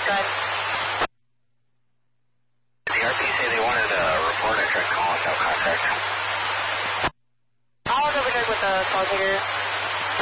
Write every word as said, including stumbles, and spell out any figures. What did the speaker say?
Good. The R P say they wanted a report. I tried calling without contact. I'll double check with the call taker.